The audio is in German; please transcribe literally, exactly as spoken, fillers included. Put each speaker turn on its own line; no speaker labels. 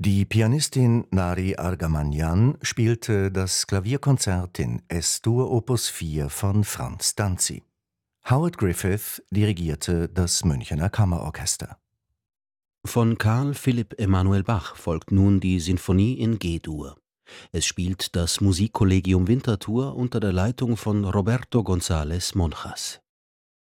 Die Pianistin Nari Argamanyan spielte das Klavierkonzert in Es-Dur Opus vier von Franz Danzi. Howard Griffith dirigierte das Münchener Kammerorchester.
Von Carl Philipp Emanuel Bach folgt nun die Sinfonie in G-Dur. Es spielt das Musikkollegium Winterthur unter der Leitung von Roberto González Monjas.